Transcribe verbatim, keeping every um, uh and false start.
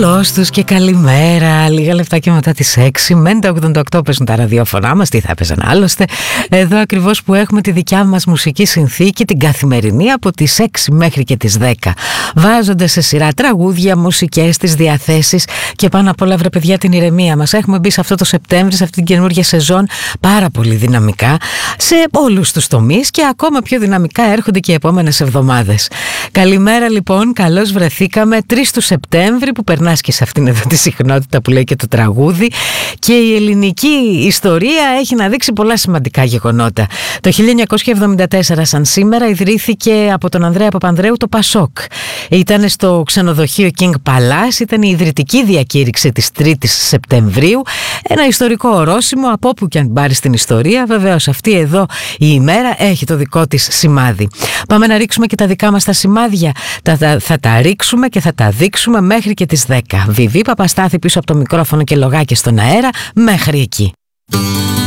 Καλώς τους και καλημέρα. Λίγα λεπτάκια μετά τις έξι. Μεν τα ογδόντα οκτώ παίζουν τα ραδιόφωνά μας. Τι θα έπαιζαν άλλωστε. Εδώ ακριβώς που έχουμε τη δικιά μας μουσική συνθήκη, την καθημερινή από τις έξι μέχρι και τις δέκα. Βάζοντας σε σειρά τραγούδια, μουσικές, τις διαθέσεις και πάνω απ' όλα, βρε παιδιά, την ηρεμία μας. Έχουμε μπει σε αυτό το Σεπτέμβρη, σε αυτή την καινούργια σεζόν, πάρα πολύ δυναμικά σε όλους τους τομείς και ακόμα πιο δυναμικά έρχονται και οι επόμενες εβδομάδες. Καλημέρα λοιπόν, καλώς βρεθήκαμε. τρεις του Σεπτέμβρη που περνάς και σε αυτήν εδώ τη συχνότητα που λέει και το τραγούδι, και η ελληνική ιστορία έχει να δείξει πολλά σημαντικά γεγονότα. Το χίλια εννιακόσια εβδομήντα τέσσερα σαν σήμερα ιδρύθηκε από τον Ανδρέα Παπανδρέου το Πασόκ. Ήταν στο ξενοδοχείο King Palace, ήταν η ιδρυτική διακήρυξη της τρίτης Σεπτεμβρίου, ένα ιστορικό ορόσημο από όπου και αν πάρει στην ιστορία. Βεβαίως αυτή εδώ η ημέρα έχει το δικό της σημάδι. Πάμε να ρίξουμε και τα δικά μας τα σημάδια. Τα, θα, θα τα ρίξουμε και θα τα δείξουμε μέχρι και τις δέκα. Βιβί Παπαστάθη πίσω από το μικρόφωνο και λογάκι στον αέρα μέχρι εκεί.